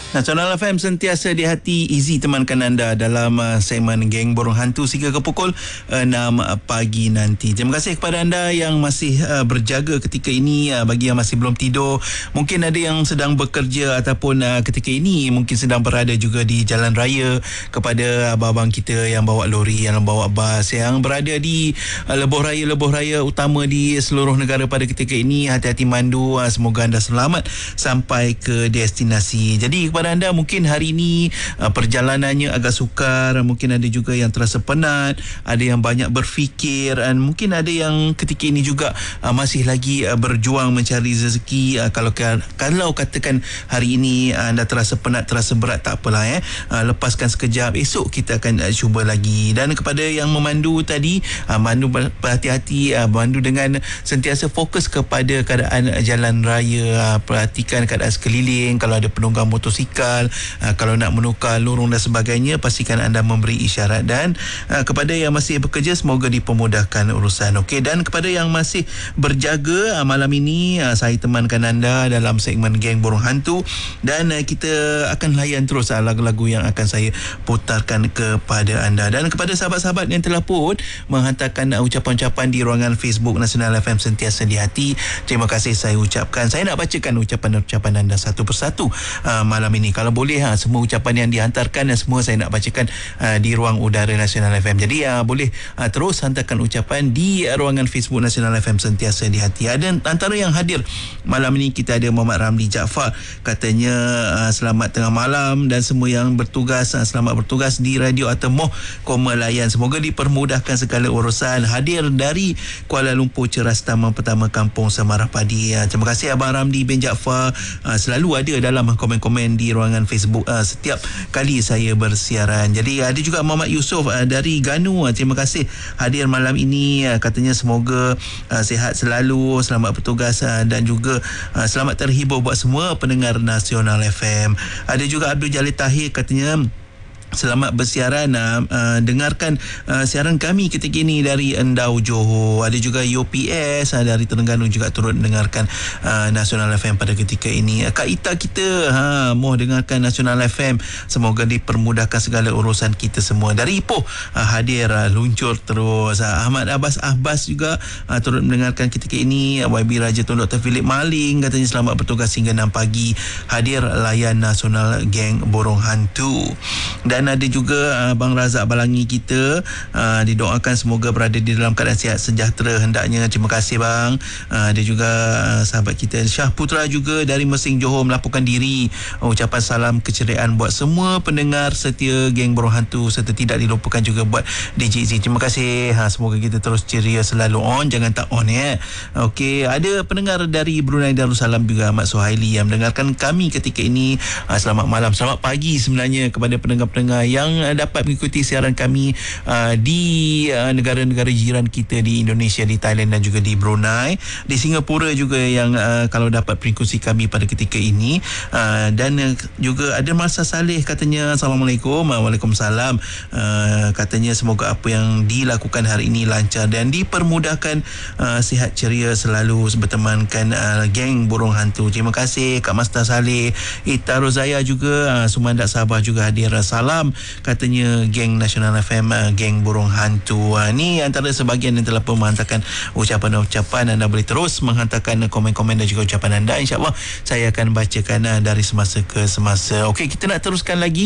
Nasional FM sentiasa di hati. Easy temankan anda dalam segmen Geng Borong Hantu sehingga ke pukul 6 pagi nanti. Terima kasih kepada anda yang masih berjaga ketika ini. Bagi yang masih belum tidur, mungkin ada yang sedang bekerja ataupun ketika ini mungkin sedang berada juga di jalan raya. Kepada abang-abang kita yang bawa lori, yang bawa bas, yang berada di lebuh raya utama di seluruh negara pada ketika ini, hati-hati mandu. Semoga anda selamat sampai ke destinasi. Jadi kepada anda mungkin hari ini perjalanannya agak sukar, mungkin ada juga yang terasa penat, ada yang banyak berfikir, dan mungkin ada yang ketika ini juga masih lagi berjuang mencari rezeki. Kalau katakan hari ini anda terasa penat, terasa berat, tak apalah, lepaskan sekejap, esok kita akan cuba lagi. Dan kepada yang memandu tadi, mandu berhati-hati, mandu dengan sentiasa fokus kepada keadaan jalan raya, perhatikan keadaan sekeliling. Kalau ada penunggang motosikal, kalau nak menukar lorong dan sebagainya, pastikan anda memberi isyarat. Dan kepada yang masih bekerja, semoga dipermudahkan urusan. Okey, dan kepada yang masih berjaga, malam ini saya temankan anda dalam segmen Geng Borong Hantu, dan kita akan layan terus lagu-lagu yang akan saya putarkan kepada anda. Dan kepada sahabat-sahabat yang telah pun menghantarkan ucapan-ucapan di ruangan Facebook Nasional FM Sentiasa di Hati, terima kasih saya ucapkan. Saya nak bacakan ucapan-ucapan anda satu persatu malam ini. Kalau boleh, semua ucapan yang dihantarkan dan semua saya nak bacakan di ruang udara Nasional FM. Jadi boleh terus hantarkan ucapan di ruangan Facebook Nasional FM Sentiasa di Hati. Ada antara yang hadir malam ini, kita ada Muhammad Ramli Jaafar, katanya selamat tengah malam, dan semua yang bertugas, selamat bertugas di Radio Atemoh Koma Layan. Semoga dipermudahkan segala urusan. Hadir dari Kuala Lumpur, Ceras Taman Pertama Kampung Semarah Padi. Terima kasih Abang Ramli bin Jaafar, selalu ada dalam komen-komen di ruangan Facebook setiap kali saya bersiaran. Jadi ada juga Muhammad Yusof dari Ganu, terima kasih hadir malam ini, katanya semoga sihat selalu, selamat bertugas, dan juga selamat terhibur buat semua pendengar Nasional FM. Ada juga Abdul Jalil Tahir, katanya selamat bersiaran, dengarkan siaran kami ketika ini dari Endau, Johor. Ada juga UPS dari Terengganu juga turut dengarkan Nasional FM pada ketika ini. Kak Ita kita mau dengarkan Nasional FM, semoga dipermudahkan segala urusan kita semua. Dari Ipoh hadir, luncur terus. Ahmad Abbas juga turut mendengarkan ketika ini. YB Raja Tun Dr. Philip Maling, katanya selamat bertugas hingga 6 pagi, hadir layan Nasional Geng Borong Hantu. Dan ada juga Bang Razak Balangi kita, didoakan semoga berada di dalam keadaan sihat sejahtera hendaknya. Terima kasih bang. Ada juga sahabat kita Syah Putra juga dari Mesing, Johor, melaporkan diri. Ucapan salam keceriaan buat semua pendengar setia Geng Borong Hantu, serta tidak dilupakan juga buat DJ Z. Terima kasih. Semoga kita terus ceria, selalu on, jangan tak on ya. Okey, ada pendengar dari Brunei Darussalam juga, Ahmad Suhaili, yang mendengarkan kami ketika ini. Selamat malam, selamat pagi sebenarnya kepada pendengar-pendengar yang dapat mengikuti siaran kami di negara-negara jiran kita di Indonesia, di Thailand dan juga di Brunei, di Singapura juga yang kalau dapat mengikuti kami pada ketika ini. Dan juga ada Masa Saleh, katanya Assalamualaikum. Waalaikumsalam. Katanya semoga apa yang dilakukan hari ini lancar dan dipermudahkan, sihat ceria selalu bertemankan Geng Borong Hantu. Terima kasih Kak Masta Saleh. Ita Rozaya juga, Sumandak Sabah juga hadir. Salam, katanya Geng Nasional FM, Geng Borong Hantu. Ni antara sebahagian yang telah pun menghantarkan ucapan-ucapan. Anda boleh terus menghantarkan komen-komen dan juga ucapan anda. InsyaAllah saya akan bacakan dari semasa ke semasa. Okey, kita nak teruskan lagi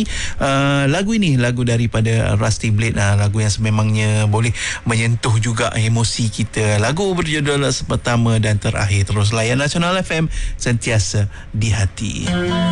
lagu ini, lagu daripada Rusty Blade, lagu yang sememangnya boleh menyentuh juga emosi kita. Lagu berjudul Pertama dan Terakhir. Terus layan Nasional FM Sentiasa di Hati.